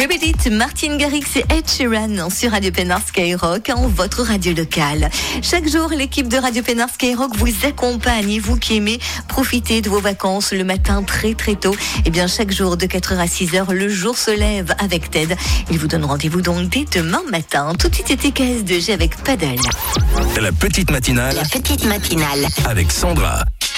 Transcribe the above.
Repeat It, Martin Garrix et Ed Sheeran sur Radio Pénard Skyrock, en votre radio locale. Chaque jour, l'équipe de Radio Pénard Skyrock vous accompagne et vous qui aimez profiter de vos vacances le matin très très tôt, eh bien chaque jour de 4h à 6h, le jour se lève avec Ted. Il vous donne rendez-vous donc dès demain matin. Tout de suite, c'était KS2G avec Paddle. La petite matinale. La petite matinale. Avec Sandra.